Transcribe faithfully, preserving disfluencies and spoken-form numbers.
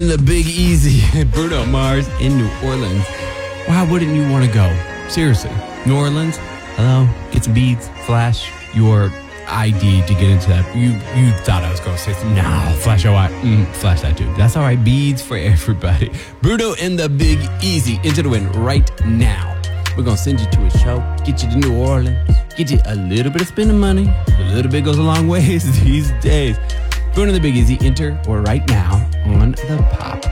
The Big Easy, Bruno Mars in New Orleans. Why wouldn't you want to go? Seriously, New Orleans, hello, get some beads, flash your I D to get into that. You you thought I was going to say, no, flash your I D. Mm, flash that too. That's all right, beads for everybody. Bruno and the Big Easy into the wind right now. We're going to send you to a show, get you to New Orleans, get you a little bit of spending money. A little bit goes a long ways these days. Bruno and the Big Easy, enter or right now on the Pop